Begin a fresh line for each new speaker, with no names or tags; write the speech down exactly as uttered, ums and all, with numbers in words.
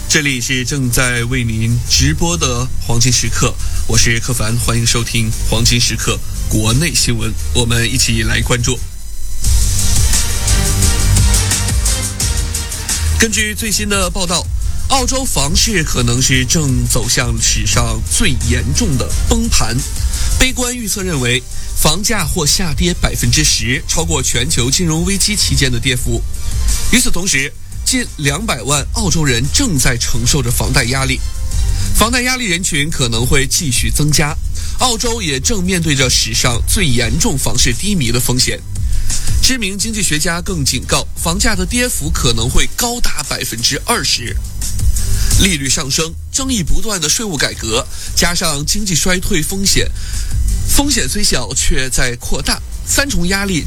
这里是正在为您直播的黄金时刻，我是柯凡，欢迎收听黄金时刻国内新闻，我们一起来关注。根据最新的报道，澳洲房市可能是正走向史上最严重的崩盘，悲观预测认为房价或下跌百分之十，超过全球金融危机期间的跌幅。与此同时，近两百万澳洲人正在承受着房贷压力，房贷压力人群可能会继续增加。澳洲也正面对着史上最严重房市低迷的风险。知名经济学家更警告，房价的跌幅可能会高达百分之二十。利率上升、争议不断的税务改革，加上经济衰退风险，风险虽小却在扩大，三重压力